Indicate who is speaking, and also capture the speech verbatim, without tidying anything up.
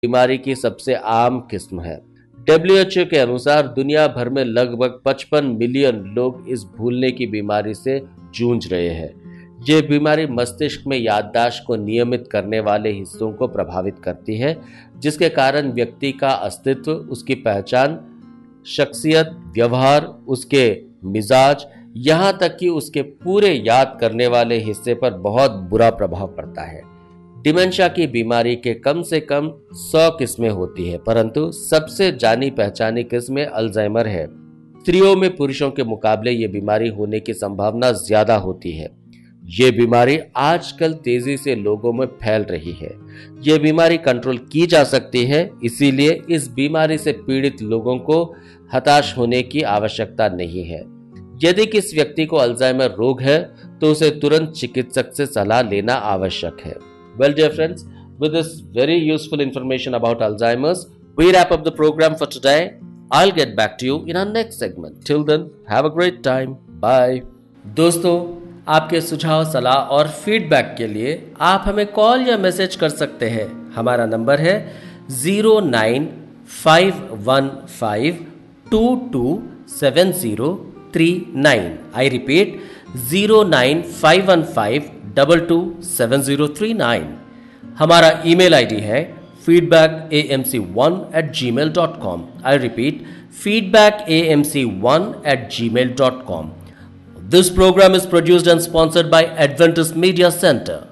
Speaker 1: बीमारी की सबसे आम किस्म है। डब्ल्यू एच ओ के अनुसार दुनिया भर में लगभग पचपन मिलियन लोग इस भूलने की बीमारी से जूझ रहे हैं। ये बीमारी मस्तिष्क में याददाश्त को नियमित करने वाले हिस्सों को प्रभावित करती है, जिसके कारण व्यक्ति का अस्तित्व, उसकी पहचान, शख्सियत, व्यवहार, उसके मिजाज, यहाँ तक कि उसके पूरे याद करने वाले हिस्से पर बहुत बुरा प्रभाव पड़ता है। डिमेंशिया की बीमारी के कम से कम सौ किस्में होती है, परंतु सबसे जानी पहचानी किस्म अल्जाइमर है। स्त्रियों में पुरुषों के मुकाबले ये बीमारी होने की संभावना ज्यादा होती है। ये बीमारी आजकल तेजी से लोगों में फैल रही है। ये बीमारी कंट्रोल की जा सकती है, इसीलिए इस बीमारी से पीड़ित लोगों को हताश होने की आवश्यकता नहीं है। यदि किसी व्यक्ति को अल्जाइमर रोग है तो उसे तुरंत चिकित्सक से सलाह लेना आवश्यक है। Well, dear friends, with this very useful information about Alzheimer's, we wrap up the program for today. I'll get back to you in our next segment. Till then, have a great time. Bye. दोस्तों, आपके सुझाव, सलाह और feedback के लिए आप हमें call या मैसेज कर सकते हैं। हमारा नंबर है zero nine five one five to to seven zero three nine. I repeat zero nine five one five double two seven zero three nine. हमारा ईमेल आईडी है feedback A M C one eight ji mail dot com. I repeat feedback A M C one eight ji mail dot com. This program is produced and sponsored by Adventist Media Center.